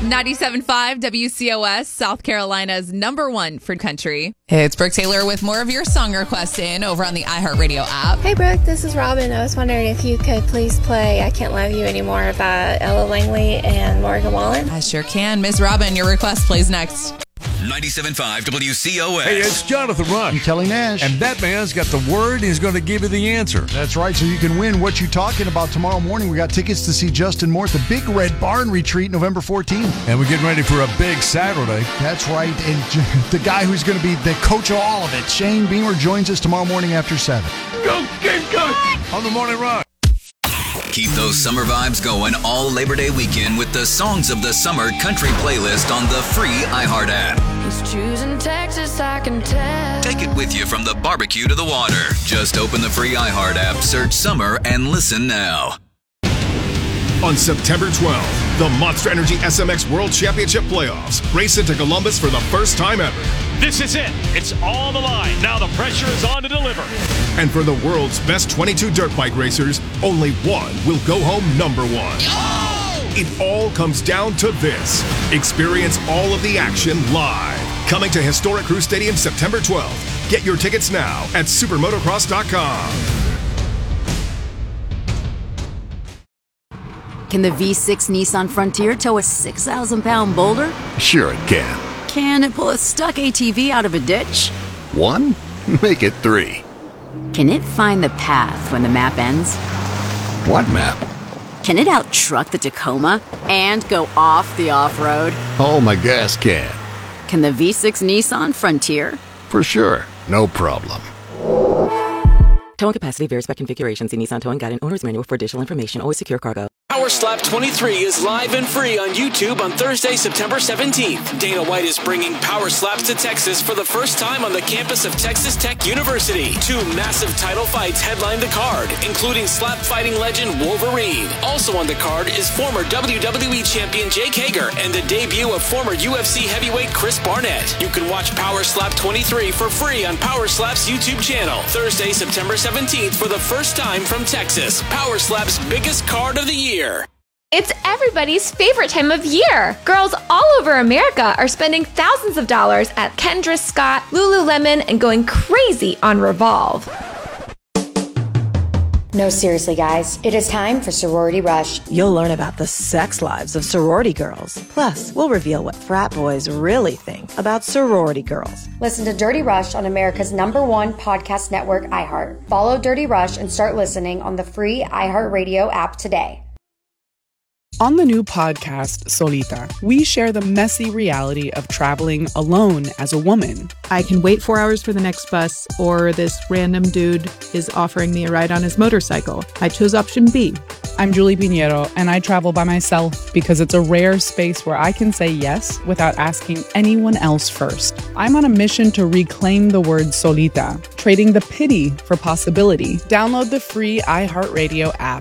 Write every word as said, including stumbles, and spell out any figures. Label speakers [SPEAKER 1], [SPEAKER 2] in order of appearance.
[SPEAKER 1] ninety-seven point five W C O S, South Carolina's number one for country. Hey, it's Brooke Taylor with more of your song requests in over on the iHeartRadio app.
[SPEAKER 2] Hey, Brooke, this is Robin. I was wondering if you could please play I Can't Love You Anymore by Ella Langley and Morgan Wallen.
[SPEAKER 1] I sure can. Miss Robin, your request plays next.
[SPEAKER 3] ninety-seven point five W C O S.
[SPEAKER 4] Hey, it's Jonathan Rush.
[SPEAKER 5] I'm Kelly Nash.
[SPEAKER 4] And that man's got the word. He's going to give you the answer.
[SPEAKER 5] That's right. So you can win What You Talking About tomorrow morning. We got tickets to see Justin Moore at the Big Red Barn Retreat November fourteenth.
[SPEAKER 4] And we're getting ready for a big Saturday.
[SPEAKER 5] That's right. And the guy who's going to be the coach of all of it, Shane Beamer, joins us tomorrow morning after seven.
[SPEAKER 4] Go, Game Coach! On the Morning Rush.
[SPEAKER 3] Keep those summer vibes going all Labor Day weekend with the Songs of the Summer country playlist on the free iHeart app.
[SPEAKER 6] He's choosing Texas, I can tell.
[SPEAKER 3] Take it with you from the barbecue to the water. Just open the free iHeart app, search summer, and listen now.
[SPEAKER 7] On September twelfth, the Monster Energy S M X World Championship Playoffs race into Columbus for the first time ever.
[SPEAKER 8] This is it. It's all the line. Now the pressure is on to deliver.
[SPEAKER 7] And for the world's best twenty-two dirt bike racers, only one will go home number one.
[SPEAKER 3] Oh!
[SPEAKER 7] It all comes down to this. Experience all of the action live. Coming to Historic Crew Stadium September twelfth. Get your tickets now at supermotocross dot com.
[SPEAKER 9] Can the V six Nissan Frontier tow a six thousand pound boulder?
[SPEAKER 10] Sure it can.
[SPEAKER 9] Can it pull a stuck A T V out of a ditch?
[SPEAKER 10] One? Make it three.
[SPEAKER 9] Can it find the path when the map ends?
[SPEAKER 10] What map?
[SPEAKER 9] Can it out-truck the Tacoma and go off the off-road?
[SPEAKER 10] Oh, my gas can.
[SPEAKER 9] Can the V six Nissan Frontier?
[SPEAKER 10] For sure. No problem.
[SPEAKER 11] Towing capacity varies by configuration. See Nissan Towing Guide and Owner's Manual for additional information. Always secure cargo.
[SPEAKER 12] Power Slap twenty-three is live and free on YouTube on Thursday, September seventeenth. Dana White is bringing Power Slaps to Texas for the first time on the campus of Texas Tech University. Two massive title fights headline the card, including slap fighting legend Wolverine. Also on the card is former W W E champion Jake Hager and the debut of former U F C heavyweight Chris Barnett. You can watch Power Slap twenty-three for free on Power Slap's YouTube channel. Thursday, September seventeenth for the first time from Texas. Power Slap's biggest card of the year.
[SPEAKER 13] It's everybody's favorite time of year. Girls all over America are spending thousands of dollars at Kendra Scott, Lululemon, and going crazy on Revolve.
[SPEAKER 14] No, seriously, guys. It is time for Sorority Rush.
[SPEAKER 15] You'll learn about the sex lives of sorority girls. Plus, we'll reveal what frat boys really think about sorority girls.
[SPEAKER 14] Listen to Dirty Rush on America's number one podcast network, iHeart. Follow Dirty Rush and start listening on the free iHeartRadio app today.
[SPEAKER 16] On the new podcast, Solita, we share the messy reality of traveling alone as a woman.
[SPEAKER 17] I can wait four hours for the next bus, or this random dude is offering me a ride on his motorcycle. I chose option B.
[SPEAKER 16] I'm Julie Pinheiro, and I travel by myself because it's a rare space where I can say yes without asking anyone else first. I'm on a mission to reclaim the word solita, trading the pity for possibility. Download the free iHeartRadio app